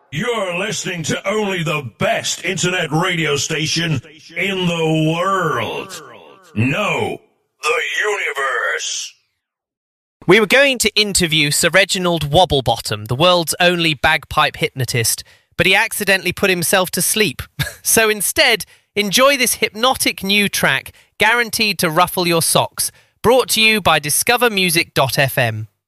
You're listening to only the best internet radio station in the world. No, the universe. We were going to interview Sir Reginald Wobblebottom, the world's only bagpipe hypnotist, but he accidentally put himself to sleep. So instead, enjoy this hypnotic new track, guaranteed to ruffle your socks, brought to you by discovermusic.fm.